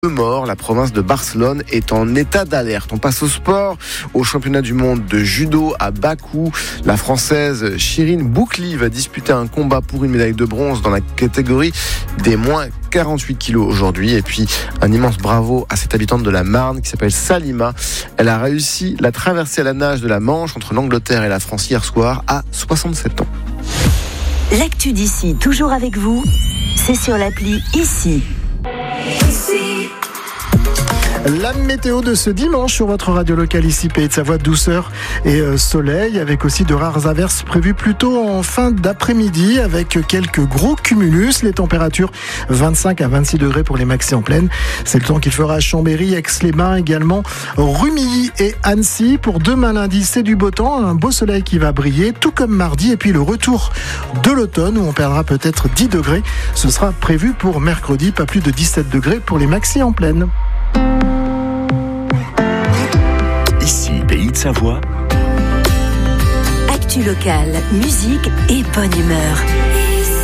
2 morts. La province de Barcelone est en état d'alerte. On passe au sport, au championnat du monde de judo à Bakou. La française Chirine Boukli va disputer un combat pour une médaille de bronze dans la catégorie des moins 48 kilos aujourd'hui. Et puis un immense bravo à cette habitante de la Marne qui s'appelle Salima. Elle a réussi la traversée à la nage de la Manche entre l'Angleterre et la France hier soir à 67 ans. L'actu d'ici, toujours avec vous, c'est sur l'appli Ici. La météo de ce dimanche sur votre radio locale ici, Pays de Savoie, douceur et soleil, avec aussi de rares averses prévues plutôt en fin d'après-midi, avec quelques gros cumulus. Les températures 25 à 26 degrés pour les maxi en pleine. C'est le temps qu'il fera à Chambéry, Aix-les-Bains, également Rumilly et Annecy. Pour demain lundi, c'est du beau temps, un beau soleil qui va briller, tout comme mardi, et puis le retour de l'automne où on perdra peut-être 10 degrés. Ce sera prévu pour mercredi, pas plus de 17 degrés pour les maxi en pleine. Ici, Pays de Savoie. Actu locale, musique et bonne humeur.